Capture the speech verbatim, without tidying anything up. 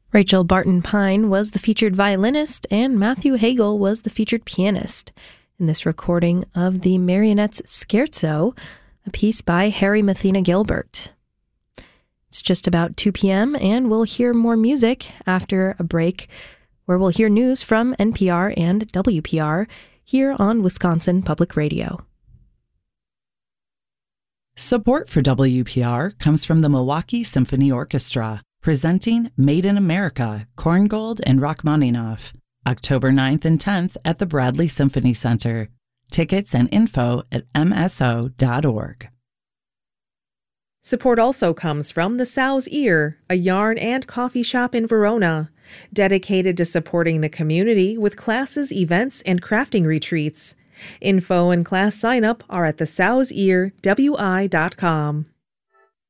Rachel Barton Pine was the featured violinist, and Matthew Hagel was the featured pianist in this recording of the Marionettes Scherzo, a piece by Harry Mathena Gilbert. It's just about two p.m., and we'll hear more music after a break, where we'll hear news from N P R and W P R here on Wisconsin Public Radio. Support for W P R comes from the Milwaukee Symphony Orchestra, presenting Made in America, Korngold and Rachmaninoff, October ninth and tenth at the Bradley Symphony Center. Tickets and info at m s o dot org. Support also comes from the Sow's Ear, a yarn and coffee shop in Verona, dedicated to supporting the community with classes, events, and crafting retreats. Info and class sign-up are at the sows ear w i dot com.